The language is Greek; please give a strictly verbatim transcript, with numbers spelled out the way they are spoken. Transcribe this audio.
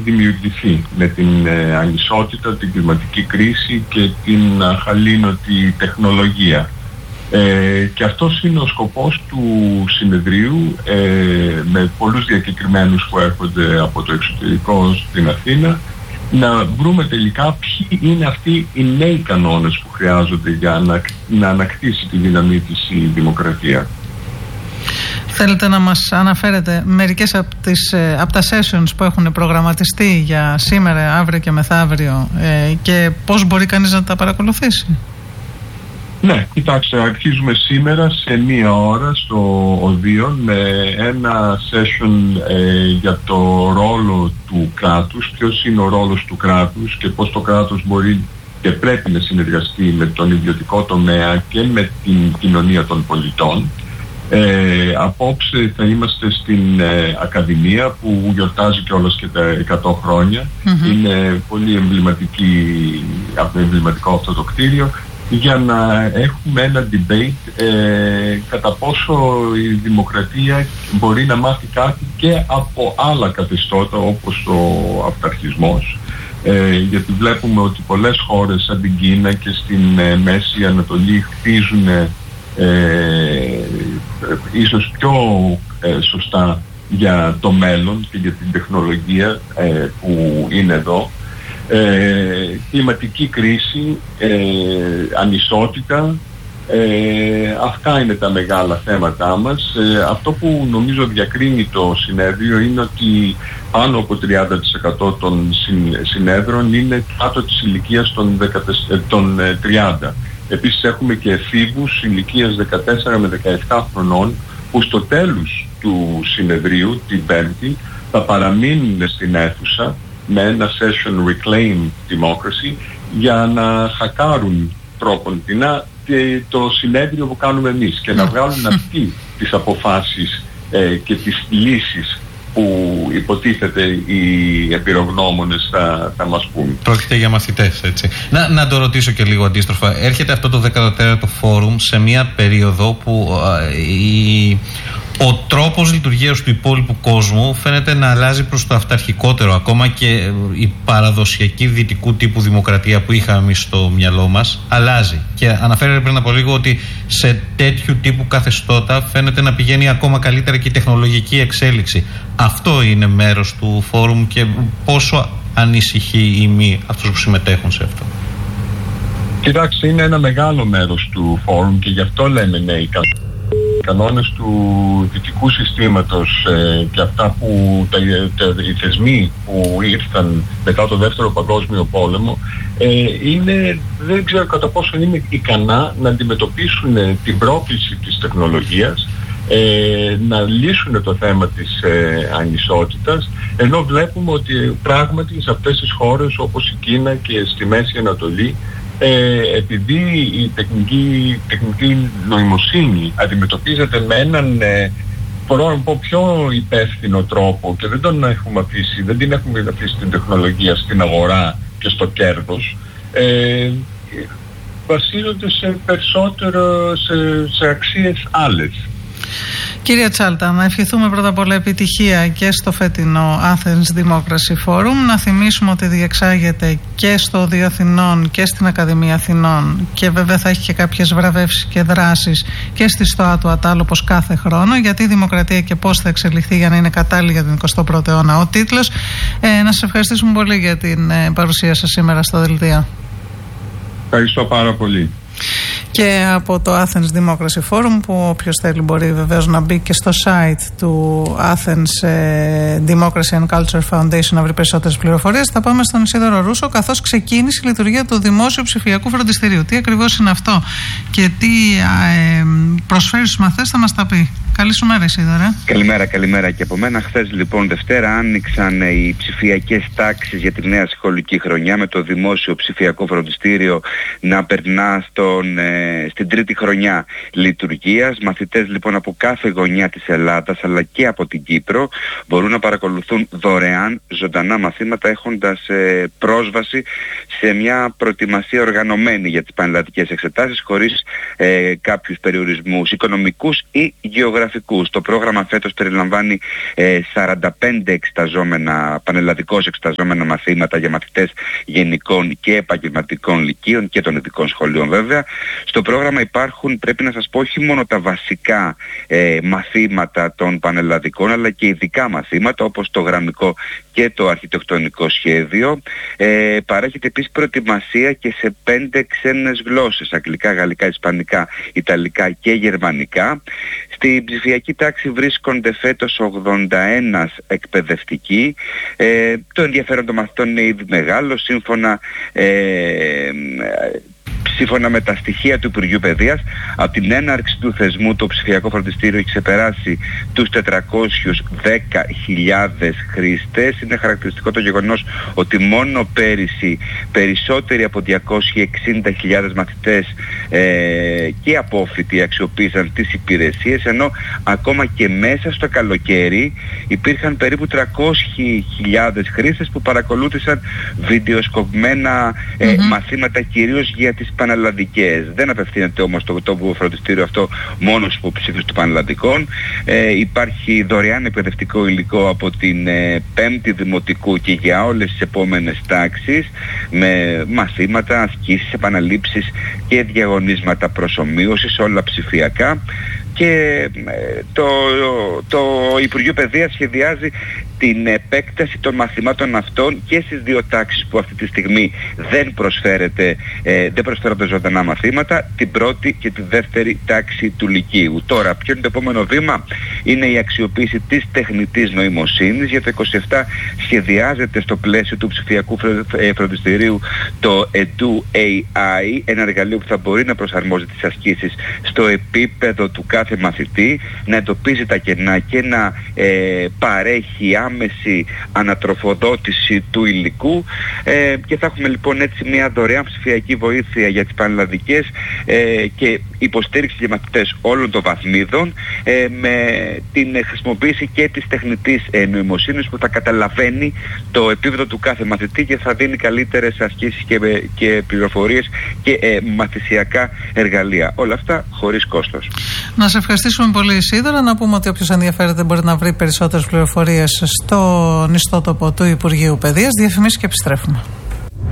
δημιουργηθεί με την ε, ανισότητα, την κλιματική κρίση και την αχαλήνωτη τεχνολογία. Ε, και αυτός είναι ο σκοπός του συνεδρίου, ε, με πολλούς διακεκριμένους που έρχονται από το εξωτερικό στην Αθήνα, να βρούμε τελικά ποιοι είναι αυτοί οι νέοι κανόνες που χρειάζονται για να, να ανακτήσει τη δύναμή της η δημοκρατία. Θέλετε να μας αναφέρετε μερικές από, τις, από τα sessions που έχουν προγραμματιστεί για σήμερα, αύριο και μεθαύριο, ε, και πώς μπορεί κανείς να τα παρακολουθήσει? Ναι, κοιτάξτε, αρχίζουμε σήμερα σε μία ώρα στο Οδείον με ένα session ε, για το ρόλο του κράτους, ποιος είναι ο ρόλος του κράτους και πώς το κράτος μπορεί και πρέπει να συνεργαστεί με τον ιδιωτικό τομέα και με την κοινωνία των πολιτών. Ε, απόψε θα είμαστε στην ε, Ακαδημία που γιορτάζει κιόλας και τα εκατό χρόνια. Mm-hmm. Είναι πολύ εμβληματική, εμβληματικό αυτό το κτίριο, για να έχουμε ένα debate ε, κατά πόσο η δημοκρατία μπορεί να μάθει κάτι και από άλλα καθεστώτα όπως ο αυταρχισμός. Ε, γιατί βλέπουμε ότι πολλές χώρες σαν την Κίνα και στην ε, Μέση Ανατολή χτίζουν ε, ίσως πιο ε, σωστά για το μέλλον και για την τεχνολογία ε, που είναι εδώ. Ε, κλιματική κρίση, ε, ανισότητα, ε, αυτά είναι τα μεγάλα θέματά μας. Ε, αυτό που νομίζω διακρίνει το συνέδριο είναι ότι πάνω από τριάντα τοις εκατό των συνέδρων είναι κάτω της ηλικίας των, των τριάντα. Επίσης έχουμε και εφήβους ηλικίας δεκατέσσερα με δεκαεπτά χρονών που στο τέλος του συνεδρίου, την Πέμπτη, θα παραμείνουν στην αίθουσα με ένα session Reclaim Democracy για να χακάρουν τρόποντινά το συνέδριο που κάνουμε εμείς και να βγάλουν αυτοί τις αποφάσεις ε, και τις λύσεις που υποτίθεται οι εμπειρογνώμονες θα, θα μας πούν. Πρόκειται για μαθητές, έτσι. Να, να το ρωτήσω και λίγο αντίστροφα. Έρχεται αυτό το δέκατο τέταρτο φόρουμ σε μια περίοδο που α, η... ο τρόπος λειτουργίας του υπόλοιπου κόσμου φαίνεται να αλλάζει προς το αυταρχικότερο. Ακόμα και η παραδοσιακή δυτικού τύπου δημοκρατία που είχαμε εμείς στο μυαλό μας αλλάζει. Και αναφέρεται πριν από λίγο ότι σε τέτοιου τύπου καθεστώτα φαίνεται να πηγαίνει ακόμα καλύτερα και η τεχνολογική εξέλιξη. Αυτό είναι μέρος του φόρουμ και πόσο ανησυχεί ή μη αυτούς που συμμετέχουν σε αυτό? Κοιτάξτε, είναι ένα μεγάλο μέρος του φόρουμ και γι' αυτό λέμε νέοι κανόνες. Οι κανόνες του δυτικού συστήματος ε, και αυτά που τα, τα, οι θεσμοί που ήρθαν μετά το δεύτερο παγκόσμιο πόλεμο ε, είναι, δεν ξέρω κατά πόσο είναι ικανά να αντιμετωπίσουν την πρόκληση της τεχνολογίας, ε, να λύσουν το θέμα της ε, ανισότητας, ενώ βλέπουμε ότι πράγματι σε αυτές τις χώρες όπως η Κίνα και στη Μέση Ανατολή, Ε, επειδή η τεχνική, τεχνική νοημοσύνη αντιμετωπίζεται με έναν ε, πιο υπεύθυνο τρόπο και δεν τον έχουμε αφήσει, δεν την έχουμε αφήσει την τεχνολογία στην αγορά και στο κέρδος, ε, βασίζονται σε περισσότερο σε, σε αξίες άλλες. Κύριε Τσάλτα, να ευχηθούμε πρώτα απ' όλα επιτυχία και στο φετινό Athens Democracy Forum. Να θυμίσουμε ότι διεξάγεται και στο Οδείο Αθηνών και στην Ακαδημία Αθηνών και βέβαια θα έχει και κάποιες βραβεύσεις και δράσεις και στη ΣΤΟΑ του Ατάλ όπως κάθε χρόνο, γιατί η δημοκρατία και πώς θα εξελιχθεί για να είναι κατάλληλη για τον εικοστό πρώτο αιώνα ο τίτλος. Ε, να σας ευχαριστήσουμε πολύ για την ε, παρουσία σας σήμερα στο Δελτίο. Ευχαριστώ πάρα πολύ. Και από το Athens Democracy Forum, που όποιος θέλει μπορεί βεβαίως να μπει και στο site του Athens Democracy and Culture Foundation να βρει περισσότερες πληροφορίες. Θα πάμε στον Ισίδωρο Ρούσο, καθώς ξεκίνησε η λειτουργία του Δημόσιου Ψηφιακού Φροντιστηρίου. Τι ακριβώς είναι αυτό και τι ε, προσφέρει στους μαθητές θα μας τα πει. Καλή σου μέρα, Ισίδωρε. Καλημέρα, καλημέρα και από μένα. Χθες λοιπόν Δευτέρα άνοιξαν οι ψηφιακές τάξεις για τη νέα σχολική χρονιά, με το Δημόσιο Ψηφιακό Φροντιστήριο να περνά στον, ε, στην τρίτη χρονιά λειτουργίας. Μαθητές λοιπόν από κάθε γωνιά της Ελλάδας αλλά και από την Κύπρο μπορούν να παρακολουθούν δωρεάν ζωντανά μαθήματα, έχοντας ε, πρόσβαση σε μια προετοιμασία οργανωμένη για τις πανελλαδικές εξετάσεις, χωρίς ε, κάποιους περιορισμούς οικονομικούς ή γεωγραφικούς. κινηματογραφικούς. Το πρόγραμμα φέτος περιλαμβάνει ε, σαράντα πέντε εξεταζόμενα, πανελλαδικώς εξεταζόμενα μαθήματα για μαθητές γενικών και επαγγελματικών λυκείων και των ειδικών σχολείων βέβαια. Στο πρόγραμμα υπάρχουν, πρέπει να σας πω, όχι μόνο τα βασικά ε, μαθήματα των πανελλαδικών, αλλά και ειδικά μαθήματα όπως το γραμμικό και το αρχιτεκτονικό σχέδιο. Ε, παρέχεται επίσης προετοιμασία και σε πέντε ξένες γλώσσες, αγγλικά, γαλλικά, ισπανικά, ιταλικά και γερμανικά. Στην ψηφιακή τάξη βρίσκονται φέτος ογδόντα ένα εκπαιδευτικοί. Ε, το ενδιαφέρον των μαθητών είναι ήδη μεγάλο, σύμφωνα ε, Σύμφωνα με τα στοιχεία του Υπουργείου Παιδείας, από την έναρξη του θεσμού το ψηφιακό φροντιστήριο έχει ξεπεράσει τους τετρακόσιες δέκα χιλιάδες χρήστες. Είναι χαρακτηριστικό το γεγονός ότι μόνο πέρυσι περισσότεροι από διακόσιες εξήντα χιλιάδες μαθητές ε, και απόφοιτοι αξιοποίησαν τις υπηρεσίες, ενώ ακόμα και μέσα στο καλοκαίρι υπήρχαν περίπου τριακόσιες χιλιάδες χρήστες που παρακολούθησαν βιντεοσκοπημένα ε, mm-hmm. μαθήματα, κυρίως για τις πανελλαδικές. Δεν απευθύνεται όμως το, το φροντιστήριο αυτό μόνο στους υποψήφιους του πανελλαδικών. Ε, υπάρχει δωρεάν εκπαιδευτικό υλικό από την ε, πέμπτη δημοτικού και για όλες τις επόμενες τάξεις, με μαθήματα, ασκήσεις, επαναλήψεις και διαγωνίσματα προσομοίωσης, όλα ψηφιακά. Και το, το Υπουργείο Παιδείας σχεδιάζει την επέκταση των μαθημάτων αυτών και στις δύο τάξεις που αυτή τη στιγμή δεν, προσφέρεται, ε, δεν προσφέρονται ζωντανά μαθήματα, την πρώτη και τη δεύτερη τάξη του Λυκείου. Τώρα, ποιο είναι το επόμενο βήμα? Είναι η αξιοποίηση της τεχνητής νοημοσύνης. Για το είκοσι επτά σχεδιάζεται στο πλαίσιο του ψηφιακού φροντιστηρίου το EduAI, ένα εργαλείο που θα μπορεί να προσαρμόζει τις ασκήσεις στο επίπεδο του κάθε μαθητή, να εντοπίζει τα κενά και να ε, παρέχει άμεση ανατροφοδότηση του υλικού, ε, και θα έχουμε λοιπόν έτσι μια δωρεάν ψηφιακή βοήθεια για τις πανελλαδικές ε, και υποστήριξη για μαθητές όλων των βαθμίδων, ε, με την χρησιμοποίηση και της τεχνητής ε, νοημοσύνης που θα καταλαβαίνει το επίπεδο του κάθε μαθητή και θα δίνει καλύτερες ασκήσεις και, και πληροφορίες και ε, μαθησιακά εργαλεία. Όλα αυτά χωρίς κόστος. Να σε ευχαριστήσουμε πολύ, Ισίδωρα. Να πούμε ότι όποιος ενδιαφέρεται μπορεί να βρει περισσότερες πληροφορίες στο ιστότοπο του Υπουργείου Παιδείας. Διαφημίσεις και επιστρέφουμε.